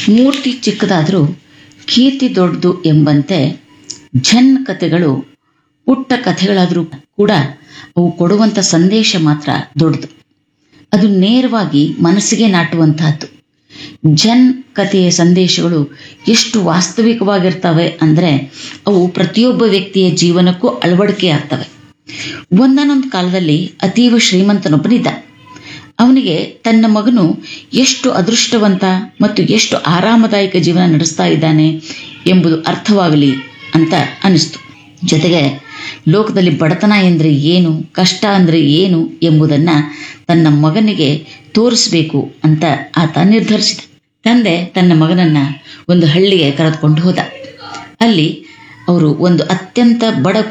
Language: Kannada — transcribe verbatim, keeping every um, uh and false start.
ಮೂರ್ತಿ ಚಿಕ್ಕದಾದರೂ ಕೀರ್ತಿ ದೊಡ್ಡದು ಎಂಬಂತೆ ಝೆನ್ ಕಥೆಗಳು ಪುಟ್ಟ ಕಥೆಗಳಾದರೂ ಕೂಡ ಅವು ಕೊಡುವಂಥ ಸಂದೇಶ ಮಾತ್ರ ದೊಡ್ಡದು. ಅದು ನೇರವಾಗಿ ಮನಸ್ಸಿಗೆ ನಾಟುವಂತಹದ್ದು. ಝೆನ್ ಕಥೆಯ ಸಂದೇಶಗಳು ಎಷ್ಟು ವಾಸ್ತವಿಕವಾಗಿರ್ತವೆ ಅಂದರೆ ಅವು ಪ್ರತಿಯೊಬ್ಬ ವ್ಯಕ್ತಿಯ ಜೀವನಕ್ಕೂ ಅಳವಡಿಕೆ ಆಗ್ತವೆ. ಒಂದಾನೊಂದು ಕಾಲದಲ್ಲಿ ಅತೀವ ಶ್ರೀಮಂತನೊಬ್ಬನಿದ್ದ. ಅವನಿಗೆ ತನ್ನ ಮಗನು ಎಷ್ಟು ಅದೃಷ್ಟವಂತ ಮತ್ತು ಎಷ್ಟು ಆರಾಮದಾಯಕ ಜೀವನ ನಡೆಸ್ತಾ ಇದ್ದಾನೆ ಎಂಬುದು ಅರ್ಥವಾಗಲಿ ಅಂತ ಅನಿಸ್ತು. ಜೊತೆಗೆ ಲೋಕದಲ್ಲಿ ಬಡತನ ಎಂದರೆ ಏನು, ಕಷ್ಟ ಅಂದರೆ ಏನು ಎಂಬುದನ್ನು ತನ್ನ ಮಗನಿಗೆ ತೋರಿಸಬೇಕು ಅಂತ ಆತ ನಿರ್ಧರಿಸಿದ. ತಂದೆ ತನ್ನ ಮಗನನ್ನು ಒಂದು ಹಳ್ಳಿಗೆ ಕರೆದುಕೊಂಡು ಹೋದ. ಅಲ್ಲಿ ಅವರು ಒಂದು ಅತ್ಯಂತ ಬಡ